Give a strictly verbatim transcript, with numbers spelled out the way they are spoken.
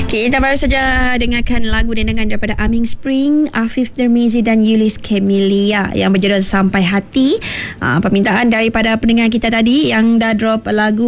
Okay, kita baru saja dengarkan lagu dendangan daripada Aming Spring, Afif Dermizi dan Yulis Kemilia yang berjudul Sampai Hati. Uh, permintaan daripada pendengar kita tadi yang dah drop lagu